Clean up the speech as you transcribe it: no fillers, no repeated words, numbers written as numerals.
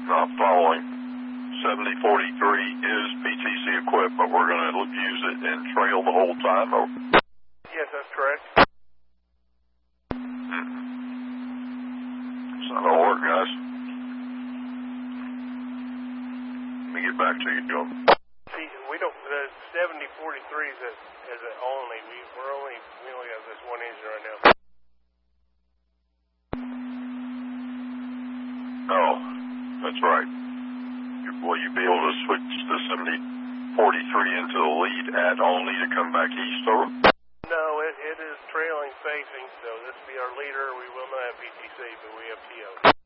Not following. 7043 is PTC equipped, but we're going to use it and trail the whole time. Over. Yes, that's correct. It's not going to work, guys. Let me get back to you, Joe. See, we don't, the 7043 is an only. We only have this one engine right now. Oh, that's right. Will you be able to switch the 7043 into the lead at only to come back east over? No, it is trailing facing, so this will be our leader. We will not have PTC, but we have TO.